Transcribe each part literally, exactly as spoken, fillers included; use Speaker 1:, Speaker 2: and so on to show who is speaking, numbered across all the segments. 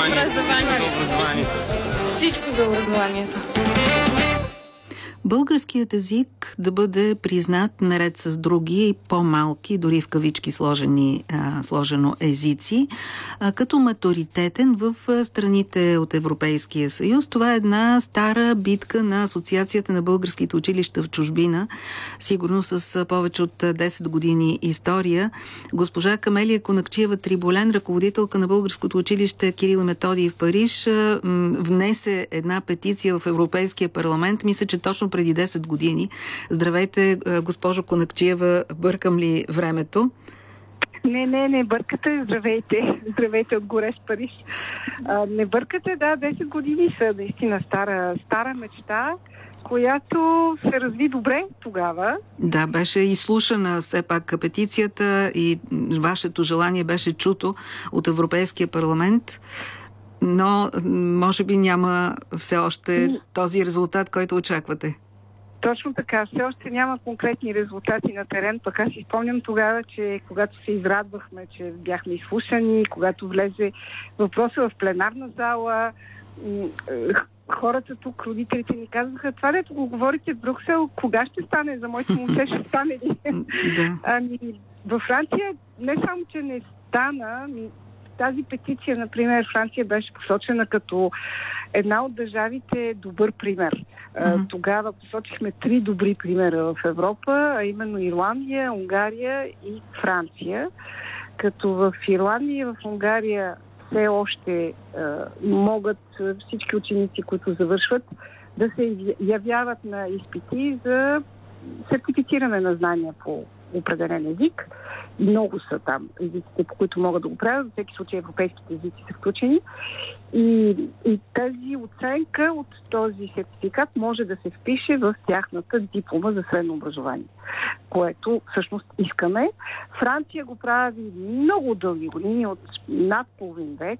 Speaker 1: образование.
Speaker 2: Образование.
Speaker 1: За образование.
Speaker 2: Всичко за образованието.
Speaker 3: Българският език да бъде признат наред с други по-малки, дори в кавички сложени, а, сложено езици, а, като матуритетен в страните от Европейския съюз. Това е една стара битка на Асоциацията на българските училища в чужбина, сигурно с повече от десет години история. Госпожа Камелия Конакчиева-Триболен, ръководителка на българското училище Кирил и Методий в Париж, внесе една петиция в Европейския парламент. Мисля, че точно преди десет години. Здравейте, госпожо Конакчиева, бъркам ли времето?
Speaker 4: Не, не, не бъркате. Здравейте. Здравейте от горе с Париж. А, не бъркате, да, десет години са наистина стара, стара мечта, която се разви добре тогава.
Speaker 3: Да, беше изслушана все пак петицията и вашето желание беше чуто от Европейския парламент, но може би няма все още този резултат, който очаквате.
Speaker 4: Точно така. Все още няма конкретни резултати на терен, пък аз си спомням тогава, че когато се израдвахме, че бяхме изслушани, когато влезе въпроса в пленарна зала, хората тук, родителите ни казваха, това дето го говорите в Брюксел, кога ще стане? За моите момче ще стане ли?
Speaker 3: Да.
Speaker 4: Ами, във Франция не само, че не стана, тази петиция, например, Франция беше посочена като една от държавите добър пример. Uh-huh. Тогава посочихме три добри примера в Европа, а именно Ирландия, Унгария и Франция. Като в Ирландия и в Унгария все още uh, могат всички ученици, които завършват, да се явяват на изпити за сертифициране на знания по определен език. Много са там езиците, по които могат да го правят. За всеки случай европейските езици са включени. И, и тази оценка от този сертификат може да се впише в тяхната диплома за средно образование, което всъщност искаме. Франция го прави много дълги години, от над половин век.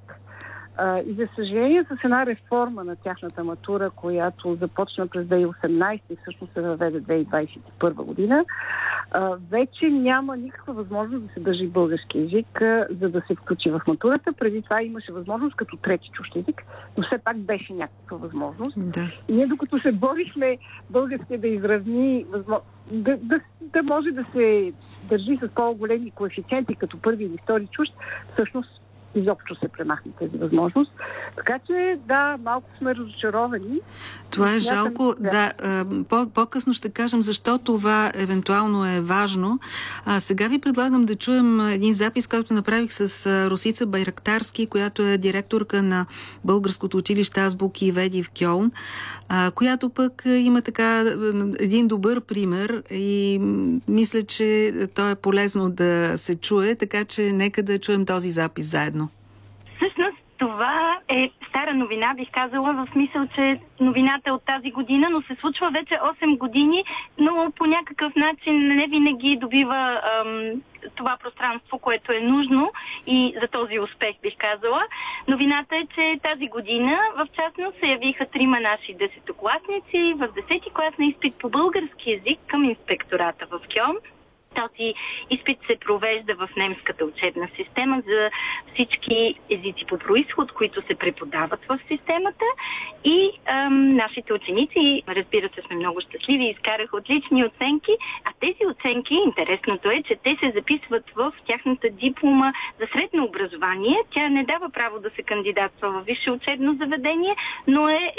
Speaker 4: Uh, и за съжаление с една реформа на тяхната матура, която започна през две хиляди и осемнадесета и всъщност се въведе две хиляди двадесет и първа година, uh, вече няма никаква възможност да се държи български език, uh, за да се включи в матурата. Преди това имаше възможност като трети чужд език, но все пак беше някаква възможност.
Speaker 3: Да.
Speaker 4: И ние докато се борихме българския да изравни възможност, да, да, да може да се държи с по-големи коефициенти като първи или втори чужд, всъщност изобщо се премахна тази възможност. Така че, да, малко сме разочаровани.
Speaker 3: Това е жалко. Да, по- по-късно ще кажем защо това евентуално е важно. А, сега ви предлагам да чуем един запис, който направих с Росица Байрактарски, която е директорка на Българското училище Азбуки и Веди в Кьолн, а, която пък има така един добър пример и мисля, че то е полезно да се чуе, така че нека да чуем този запис заедно.
Speaker 5: Всъщност това е стара новина, бих казала, в смисъл, че новината е от тази година, но се случва вече осем години, но по някакъв начин не винаги добива ам, това пространство, което е нужно и за този успех, бих казала. Новината е, че тази година в частност се явиха трима наши десетокласници в десети клас на изпит по български език към инспектората в Кьолн. Този изпит се провежда в немската учебна система за всички езици по происход, които се преподават в системата. И ам, нашите ученици, разбира се, сме много щастливи, изкараха отлични оценки, а тези оценки, интересното е, че те се записват в тяхната диплома за средно образование. Тя не дава право да се кандидатства в висше учебно заведение, но е